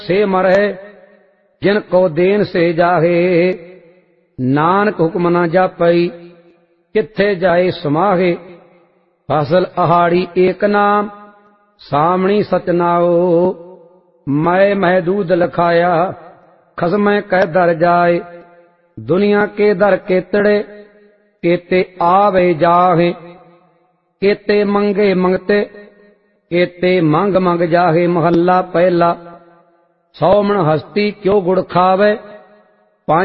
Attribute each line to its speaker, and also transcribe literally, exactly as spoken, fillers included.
Speaker 1: से मरे जिनको देन से जाहे। नानक हुक्म न जापई किथे जाए समाहे। फसल अहाड़ी एक नाम सामणी सचनाओ। मैं महदूद लखाया खसम कह दर जाए। दुनिया के दर केतड़े केते आवे जाहे। केते मंगे मंगते केते मंग मंग जाहे। महला पहला सौ मन हस्ती क्यों गुड़ खावे।